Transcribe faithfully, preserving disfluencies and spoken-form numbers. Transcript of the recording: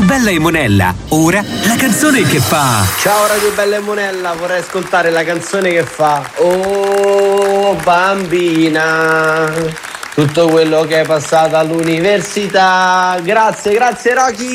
Bella e Monella, ora la canzone che fa. Ciao Radio Bella e Monella, vorrei ascoltare la canzone che fa Oh bambina, tutto quello che hai passato all'università. Grazie, grazie Rocky.